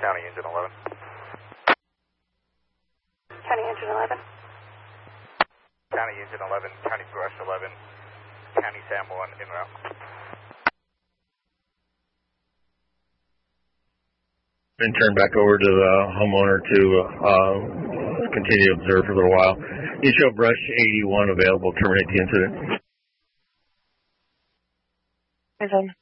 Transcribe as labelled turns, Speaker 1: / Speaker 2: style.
Speaker 1: County Engine 11.
Speaker 2: County Engine 11.
Speaker 1: County Engine 11, County Brush 11, County Sam 1 en route.
Speaker 3: Then turn back over to the homeowner to continue to observe for a little while. You show Brush 81 available. Terminate the incident.
Speaker 2: Is on.